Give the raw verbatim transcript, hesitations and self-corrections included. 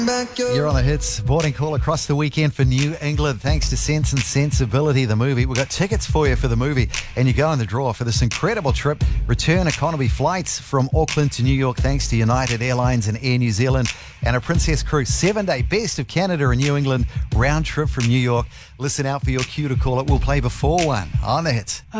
You're on the hits. Boarding call across the weekend for New England. Thanks to Sense and Sensibility, the movie. We've got tickets for you for the movie, and you go in the draw for this incredible trip. Return economy flights from Auckland to New York thanks to United Airlines and Air New Zealand, and a Princess Cruise seven-day Best of Canada and New England round trip from New York. Listen out for your cue to call it. We'll play before one on the hits.